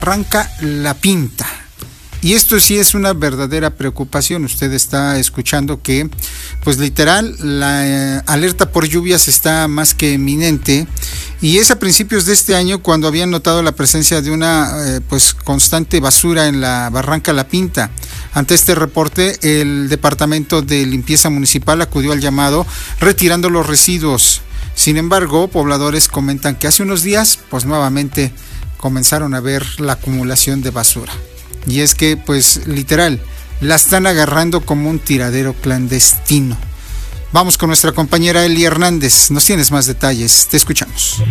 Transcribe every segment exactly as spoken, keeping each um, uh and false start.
Barranca La Pinta. Y esto sí es una verdadera preocupación. Usted está escuchando que, pues literal, la eh, alerta por lluvias está más que eminente. Y es a principios de este año cuando habían notado la presencia de una eh, pues constante basura en la Barranca La Pinta. Ante este reporte, el Departamento de Limpieza Municipal acudió al llamado retirando los residuos. Sin embargo, pobladores comentan que hace unos días, pues nuevamente comenzaron a ver la acumulación de basura. Y es que, pues, literal, la están agarrando como un tiradero clandestino. Vamos con nuestra compañera Eli Hernández. Nos tienes más detalles. Te escuchamos.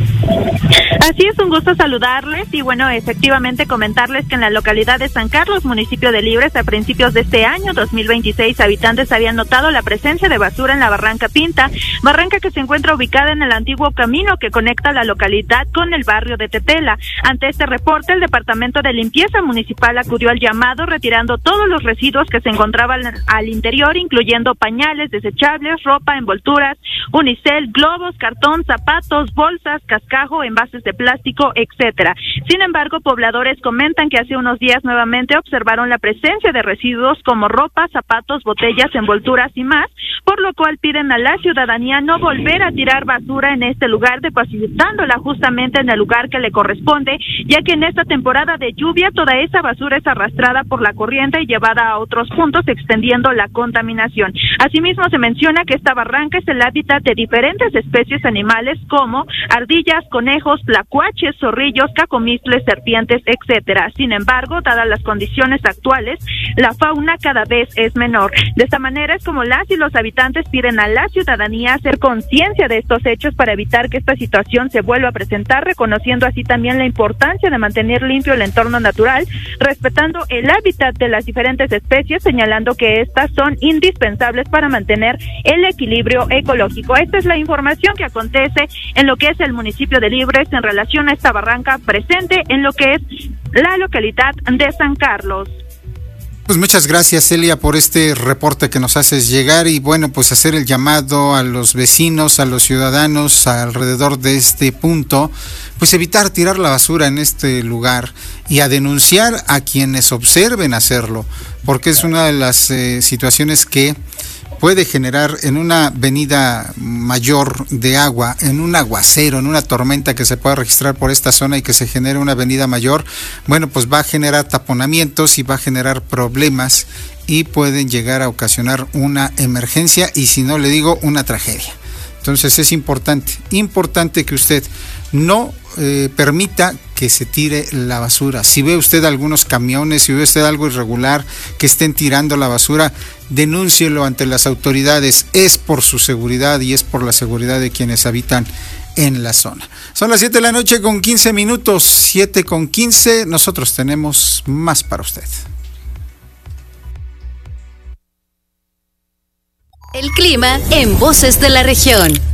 Así es, un gusto saludarles y bueno, efectivamente comentarles que en la localidad de San Carlos, municipio de Libres, a principios de este año dos mil veintiséis, habitantes habían notado la presencia de basura en la Barranca Pinta, barranca que se encuentra ubicada en el antiguo camino que conecta la localidad con el barrio de Tetela. Ante este reporte, el Departamento de Limpieza Municipal acudió al llamado retirando todos los residuos que se encontraban al interior, incluyendo pañales, desechables, ropa, envolturas, unicel, globos, cartón, zapatos, bolsas, cascajo, envases de plástico, etcétera. Sin embargo, pobladores comentan que hace unos días nuevamente observaron la presencia de residuos como ropa, zapatos, botellas, envolturas y más, por lo cual piden a la ciudadanía no volver a tirar basura en este lugar, depositándola justamente en el lugar que le corresponde, ya que en esta temporada de lluvia toda esa basura es arrastrada por la corriente y llevada a otros puntos, extendiendo la contaminación. Asimismo, se menciona que esta barranca es el hábitat de diferentes especies animales como ardillas, conejos, tlacuaches, zorrillos, cacomixtles, serpientes, etcétera. Sin embargo, dadas las condiciones actuales, la fauna cada vez es menor. De esta manera es como las y los habitantes piden a la ciudadanía hacer conciencia de estos hechos para evitar que esta situación se vuelva a presentar, reconociendo así también la importancia de mantener limpio el entorno natural, respetando el hábitat de las diferentes especies, señalando que estas son indispensables para mantener el equilibrio ecológico. Esta es la información que acontece en lo que es el municipio de Libres en relación a esta barranca presente en lo que es la localidad de San Carlos. Pues muchas gracias, Celia, por este reporte que nos haces llegar y bueno, pues hacer el llamado a los vecinos, a los ciudadanos alrededor de este punto, pues evitar tirar la basura en este lugar y a denunciar a quienes observen hacerlo, porque es una de las eh, situaciones que puede generar en una venida mayor de agua, en un aguacero, en una tormenta que se pueda registrar por esta zona y que se genere una venida mayor, bueno, pues va a generar taponamientos y va a generar problemas y pueden llegar a ocasionar una emergencia y si no le digo una tragedia. Entonces es importante, importante que usted no eh, permita que se tire la basura. Si ve usted algunos camiones, si ve usted algo irregular que estén tirando la basura, denúncielo ante las autoridades. Es por su seguridad y es por la seguridad de quienes habitan en la zona. Son las siete de la noche con quince minutos, siete con quince. Nosotros tenemos más para usted. El clima en Voces de la Región.